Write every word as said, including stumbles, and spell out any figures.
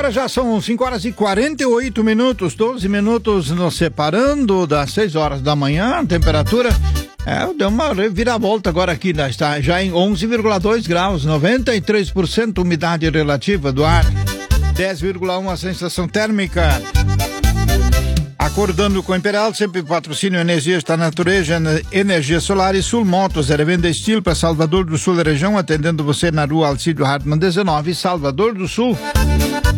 Agora já são cinco horas e quarenta e oito minutos, doze minutos nos separando das seis horas da manhã. A temperatura é, deu uma reviravolta agora aqui, né? Está já em onze vírgula dois graus, noventa e três por cento umidade relativa do ar, dez vírgula um a sensação térmica. Acordando com o Imperial, sempre patrocínio Energias da Natureza, Energia Solar e Sul Motos, revenda estilo para Salvador do Sul e região, atendendo você na rua Alcídio Hartmann dezenove, Salvador do Sul.